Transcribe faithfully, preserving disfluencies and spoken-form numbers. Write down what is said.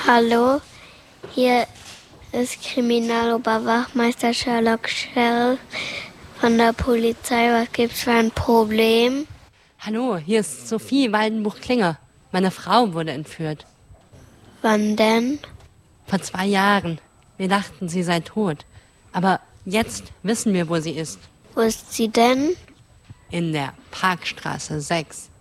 Hallo, hier ist Kriminaloberwachmeister Sherlock Sheriff von der Polizei. Was gibt's für ein Problem? Hallo, hier ist Sophie Waldenbuch-Klinger. Meine Frau wurde entführt. Wann denn? Vor zwei Jahren. Wir dachten, sie sei tot. Aber jetzt wissen wir, wo sie ist. Wo ist sie denn? In der Parkstraße sechs.